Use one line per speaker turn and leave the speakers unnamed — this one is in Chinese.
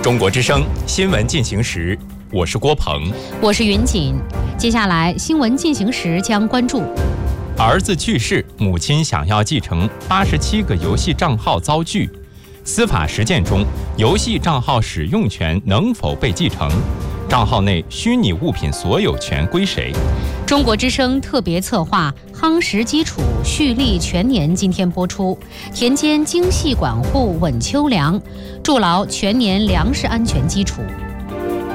中国之声新闻进行时，我是郭鹏，
我是云锦。接下来新闻进行时将关注：
儿子去世，母亲想要继承87个游戏账号遭拒；司法实践中，游戏账号使用权能否被继承？账号内虚拟物品所有权归谁？
中国之声特别策划夯实基础蓄力全年今天播出，田间精细管护稳秋粮，筑牢全年粮食安全基础。